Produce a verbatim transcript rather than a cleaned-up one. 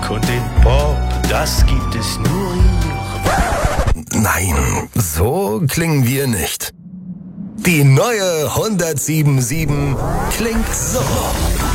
Rock und den Pop, das gibt es nur hier. Nein, so klingen wir nicht. Die neue hundertsieben Komma sieben klingt so.